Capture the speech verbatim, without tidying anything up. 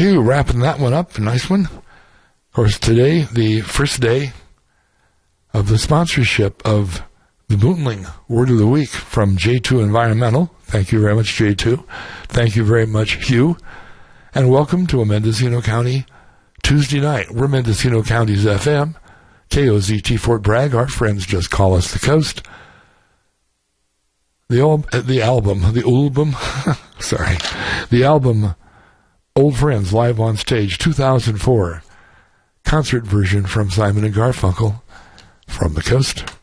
Hugh, wrapping that one up. Nice one. Of course, today, the first day of the sponsorship of the Bootling Word of the Week from J two Environmental. Thank you very much, J two. Thank you very much, Hugh. And welcome to a Mendocino County Tuesday night. We're Mendocino County's F M, K O Z T Fort Bragg. Our friends just call us the Coast. The, old, the album, the album, sorry, the album Old Friends Live on Stage two thousand four concert version from Simon and Garfunkel from the Coast.